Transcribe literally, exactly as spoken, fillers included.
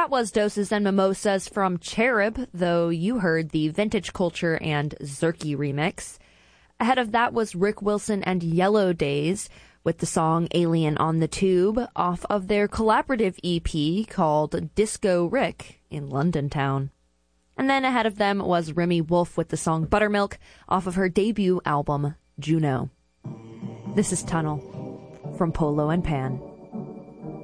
that was Doses and Mimosas from Cherub, though you heard the Vintage Culture and Zerky remix. Ahead of that was Rick Wilson and Yellow Days with the song Alien on the Tube off of their collaborative E P called Disco Rick in London Town. And then ahead of them was Remy Wolf with the song Buttermilk off of her debut album Juno. This is Tunnel from Polo and Pan.